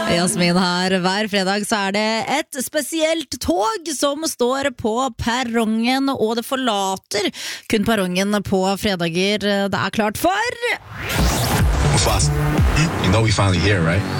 Jasmin her, hver fredag så det et spesielt tog som står på perrongen, og det forlater kun perrongen på fredager. Det klart for... Mufasa, you know we finally here, right?